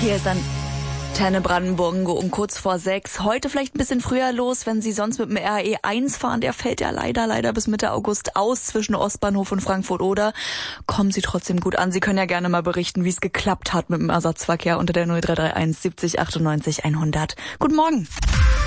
Hier ist Antenne Brandenburg um kurz vor 6. Heute vielleicht ein bisschen früher los, wenn Sie sonst mit dem RE 1 fahren. Der fällt ja leider bis Mitte August aus zwischen Ostbahnhof und Frankfurt-Oder. Kommen Sie trotzdem gut an. Sie können ja gerne mal berichten, wie es geklappt hat mit dem Ersatzverkehr unter der 0331 70 98 100. Guten Morgen.